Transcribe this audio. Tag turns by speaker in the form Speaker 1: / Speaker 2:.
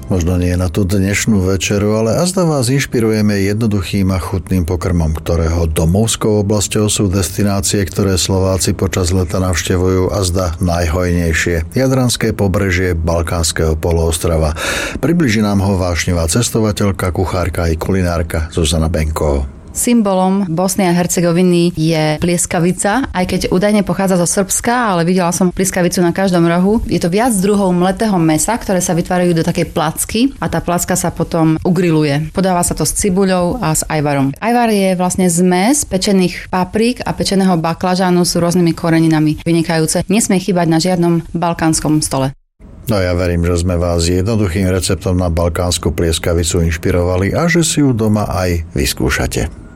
Speaker 1: Možno nie na tú dnešnú večeru, ale azda vás inšpirujeme jednoduchým a chutným pokrmom, ktorého domovskou oblasťou sú destinácie, ktoré Slováci počas leta navštevujú azda najhojnejšie. Jadranské pobrežie Balkánskeho poloostrova. Približí nám ho vášnivá cestovateľka, kuchárka i kulinárka Zuzana Benková.
Speaker 2: Symbolom Bosny a Hercegoviny je plieskavica, aj keď údajne pochádza zo Srbska, ale videla som plieskavicu na každom rohu. Je to viac druhov mletého mäsa, ktoré sa vytvárajú do takej placky a tá placka sa potom ugriluje. Podáva sa to s cibuľou a s ajvarom. Ajvar je vlastne zmes pečených paprík a pečeného baklažánu s rôznymi koreninami vynikajúce. Nesmie chýbať na žiadnom balkánskom stole.
Speaker 1: No ja verím, že sme vás jednoduchým receptom na balkánsku plieskavicu inšpirovali a že si ju doma aj vyskúšate.